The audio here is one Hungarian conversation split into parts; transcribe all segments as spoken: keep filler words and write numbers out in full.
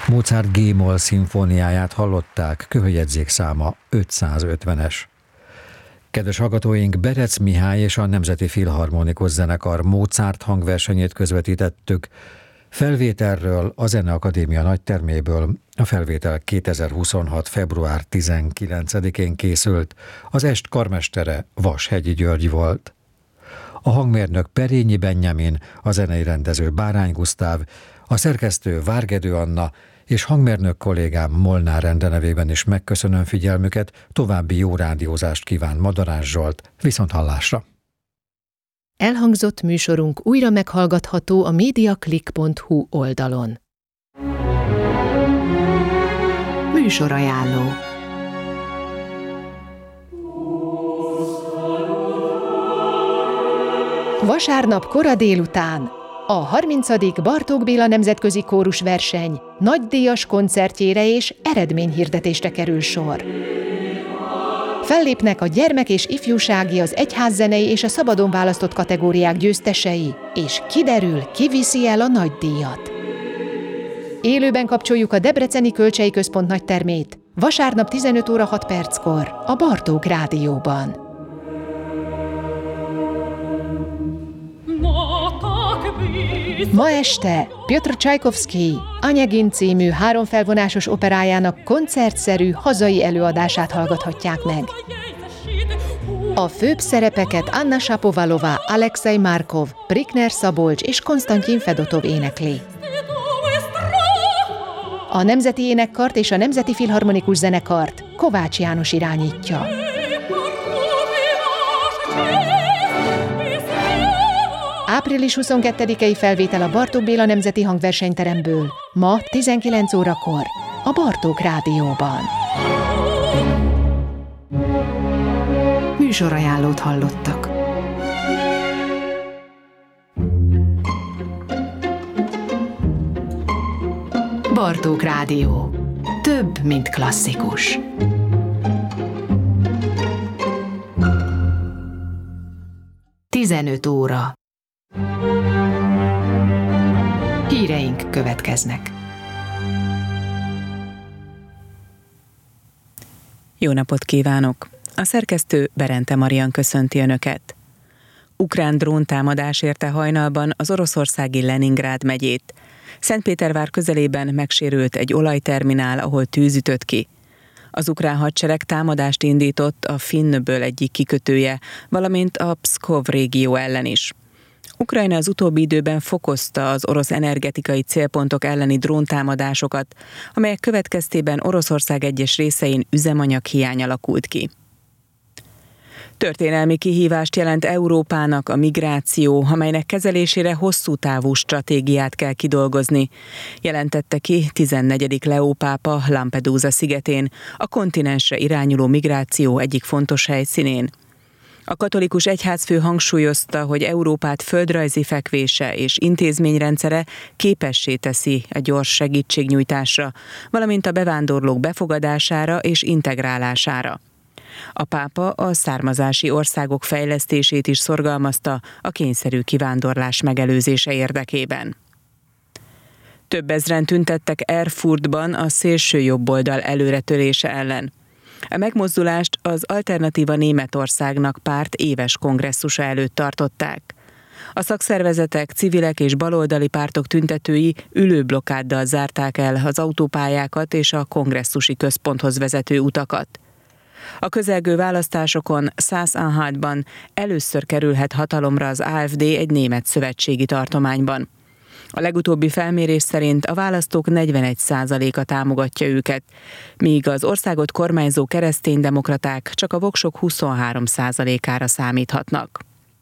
Mozart G-moll szimfóniáját hallották, köhöjegyzék száma ötszázötvenes. Kedves hallgatóink, Berec Mihály és a Nemzeti Filharmonikus Zenekar Mozart hangversenyét közvetítettük. Felvételről a Zeneakadémia nagyterméből. A felvétel kétezer-huszonhat. február tizenkilencedikén készült. Az est karmestere Vashegyi György volt. A hangmérnök Perényi Benjamin, a zenei rendező Bárány Gusztáv, a szerkesztő Várgedő Anna és hangmérnök kollégám Molnár Ende nevében is megköszönöm figyelmüket, további jó rádiózást kíván Madarás Zsolt, viszonthallásra. Elhangzott műsorunk újra meghallgatható a mediaclick pont hu oldalon. Műsorajánló. Vasárnap kora délután a harmincadik Bartók Béla Nemzetközi Kórusverseny nagydíjas koncertjére és eredményhirdetésre kerül sor. Fellépnek a gyermek- és ifjúsági, az egyházzenei és a szabadon választott kategóriák győztesei, és kiderül, ki viszi el a nagydíjat. Élőben kapcsoljuk a Debreceni Kölcsei Központ nagytermét, vasárnap tizenöt óra hat perckor a Bartók Rádióban. Ma este Piotr Csajkovszky Anyagin című háromfelvonásos operájának koncertszerű hazai előadását hallgathatják meg. A főbb szerepeket Anna Shapovalova, Alexei Markov, Brikner Szabolcs és Konstantin Fedotov énekli. A Nemzeti Énekkart és a Nemzeti Filharmonikus Zenekart Kovács János irányítja. április huszonkettedikei felvétel a Bartók Béla Nemzeti Hangversenyteremből, ma tizenkilenc órakor a Bartók Rádióban. Műsorajánlót hallottak. Bartók Rádió. Több, mint klasszikus. tizenöt óra. Híreink következnek. Jó napot kívánok! A szerkesztő Berente Marian köszönti Önöket. Ukrán dróntámadás érte hajnalban az oroszországi Leningrád megyét. Szentpétervár közelében megsérült egy olajterminál, ahol tűz ütött ki. Az ukrán hadsereg támadást indított a Finnből egyik kikötője, valamint a Pszkov régió ellen is. Ukrajna az utóbbi időben fokozta az orosz energetikai célpontok elleni dróntámadásokat, amelyek következtében Oroszország egyes részein üzemanyaghiány alakult ki. Történelmi kihívást jelent Európának a migráció, amelynek kezelésére hosszú távú stratégiát kell kidolgozni, jelentette ki tizennegyedik Leó pápa Lampedusa szigetén, a kontinensre irányuló migráció egyik fontos helyszínén. A katolikus egyházfő hangsúlyozta, hogy Európát földrajzi fekvése és intézményrendszere képessé teszi a gyors segítségnyújtásra, valamint a bevándorlók befogadására és integrálására. A pápa a származási országok fejlesztését is szorgalmazta a kényszerű kivándorlás megelőzése érdekében. Több ezren tüntettek Erfurtban a szélső jobboldal előretörése ellen. A megmozdulást az Alternatíva Németországnak párt éves kongresszusa előtt tartották. A szakszervezetek, civilek és baloldali pártok tüntetői ülőblokkáddal zárták el az autópályákat és a kongresszusi központhoz vezető utakat. A közelgő választásokon Szász-Anhaltban először kerülhet hatalomra az á ef dé egy német szövetségi tartományban. A legutóbbi felmérés szerint a választók negyvenegy százaléka támogatja őket, míg az országot kormányzó kereszténydemokraták csak a voksok huszonhárom százalékára számíthatnak.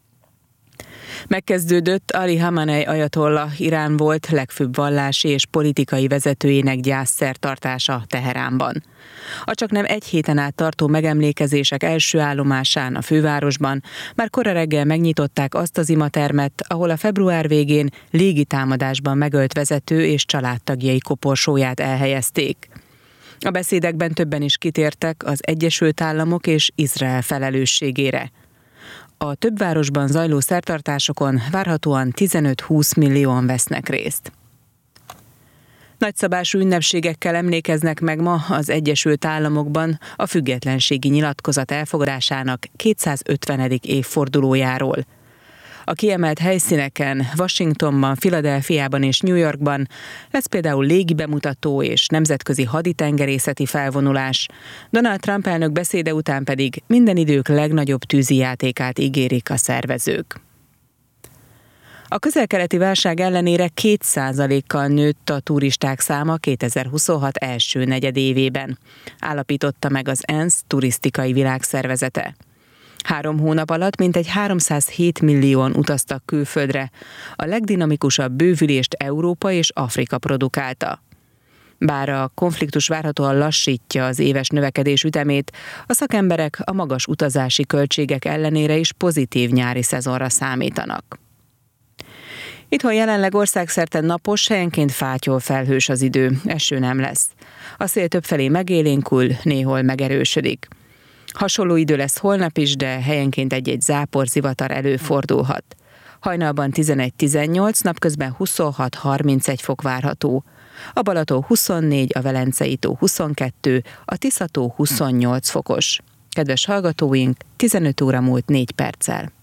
Megkezdődött Ali Khamenei ajatollah, Irán volt legfőbb vallási és politikai vezetőjének gyászszertartása Teheránban. A csaknem egy héten át tartó megemlékezések első állomásán a fővárosban már kora reggel megnyitották azt az imatermet, ahol a február végén légitámadásban megölt vezető és családtagjai koporsóját elhelyezték. A beszédekben többen is kitértek az Egyesült Államok és Izrael felelősségére. A több városban zajló szertartásokon várhatóan tizenöt-húsz millióan vesznek részt. Nagyszabású ünnepségekkel emlékeznek meg ma az Egyesült Államokban a függetlenségi nyilatkozat elfogadásának kétszázötvenedik évfordulójáról. A kiemelt helyszíneken, Washingtonban, Philadelphiában és New Yorkban lesz például légibemutató és nemzetközi haditengerészeti felvonulás. Donald Trump elnök beszéde után pedig minden idők legnagyobb tűzijátékát ígérik a szervezők. A közel-keleti válság ellenére két százalékkal nőtt a turisták száma kétezer-huszonhat első negyedévében, állapította meg az ENSZ turisztikai világszervezete. Három hónap alatt mintegy háromszázhét millióan utaztak külföldre, a legdinamikusabb bővülést Európa és Afrika produkálta. Bár a konfliktus várhatóan lassítja az éves növekedés ütemét, a szakemberek a magas utazási költségek ellenére is pozitív nyári szezonra számítanak. Itthon jelenleg országszerte napos, helyenként fátyol felhős az idő, eső nem lesz. A szél többfelé megélénkül, néhol megerősödik. Hasonló idő lesz holnap is, de helyenként egy-egy zápor, zivatar előfordulhat. Hajnalban tizenegy-tizennyolc, napközben huszonhat-harmincegy fok várható. A Balaton huszonnégy, a Velencei tó huszonkettő, a Tisza tó huszonnyolc fokos. Kedves hallgatóink, tizenöt óra múlt négy perccel.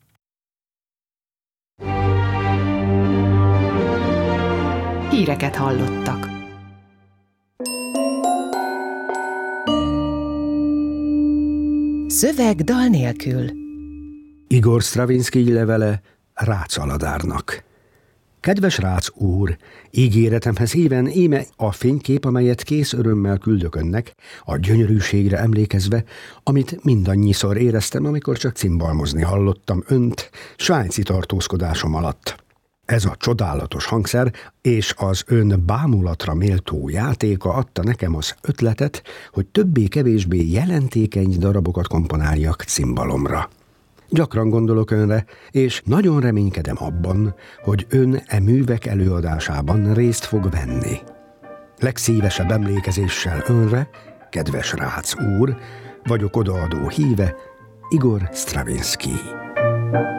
Híreket hallottak. Szöveg dal nélkül. Igor Stravinsky levele Rácz Aladárnak. Kedves Rácz úr, ígéretemhez híven íme a fénykép, amelyet kész örömmel küldök önnek, a gyönyörűségre emlékezve, amit mindannyiszor éreztem, amikor csak cimbalmozni hallottam önt svájci tartózkodásom alatt. Ez a csodálatos hangszer és az ön bámulatra méltó játéka adta nekem az ötletet, hogy többé-kevésbé jelentékeny darabokat komponáljak cimbalomra. Gyakran gondolok önre, és nagyon reménykedem abban, hogy ön e művek előadásában részt fog venni. Legszívesebb emlékezéssel önre, kedves Rácz úr, vagyok odaadó híve, Igor Stravinsky.